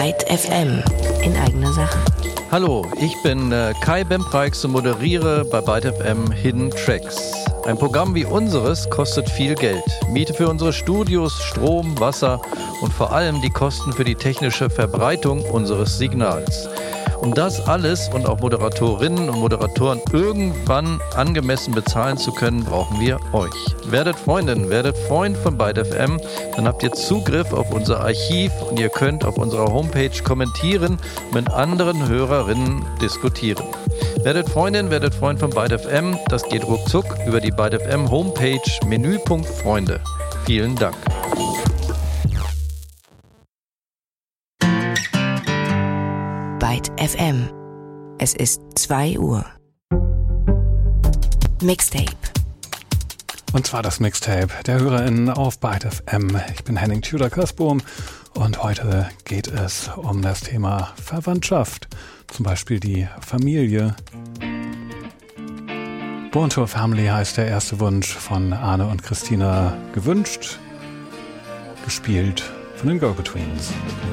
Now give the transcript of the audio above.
Byte FM in eigener Sache. Hallo, ich bin Kai Bempreix und moderiere bei Byte FM Hidden Tracks. Ein Programm wie unseres kostet viel Geld. Miete für unsere Studios, Strom, Wasser und vor allem die Kosten für die technische Verbreitung unseres Signals. Um das alles und auch Moderatorinnen und Moderatoren irgendwann angemessen bezahlen zu können, brauchen wir euch. Werdet Freundin, werdet Freund von Byte FM, dann habt ihr Zugriff auf unser Archiv und ihr könnt auf unserer Homepage kommentieren und mit anderen Hörerinnen diskutieren. Werdet Freundin, werdet Freund von Byte FM, das geht ruckzuck über die Byte FM Homepage, Menüpunkt Freunde. Vielen Dank. Byte FM. Es ist 2 Uhr. Mixtape. Und zwar das Mixtape der HörerInnen auf Byte FM. Ich bin Henning Tudor-Körsbohm und heute geht es um das Thema Verwandtschaft. Zum Beispiel die Familie. Born to a Family heißt der erste Wunsch von Arne und Christina gewünscht. Gespielt von den Go-Betweens.